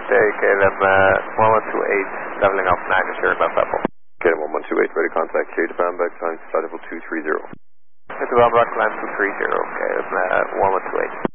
day, KLM 1128, leveling off Magnus here in Mount Apple. KLM 1128, ready to contact K Japan, back time, flight level 230. Hit the ground, rock climb 230, KLM 1128.